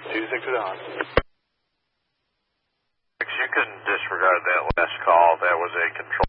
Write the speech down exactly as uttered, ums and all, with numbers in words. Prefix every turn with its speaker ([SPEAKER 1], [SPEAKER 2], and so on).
[SPEAKER 1] two six is on.
[SPEAKER 2] You can disregard that last call. That was a control